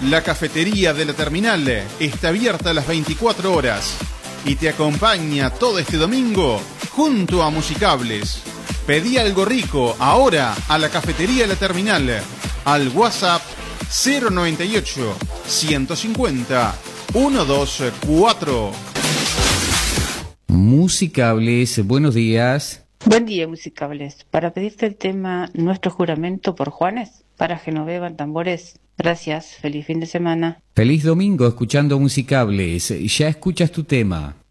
La cafetería de la terminal está abierta las 24 horas y te acompaña todo este domingo junto a Musicables. Pedí algo rico ahora a la cafetería de la terminal al WhatsApp 098 150 124. Musicables, buenos días. Buen día, Musicables. Para pedirte el tema Nuestro Juramento por Juanes, para Genoveva en tambores. Gracias, feliz fin de semana. Feliz domingo escuchando Musicables. Ya escuchas tu tema.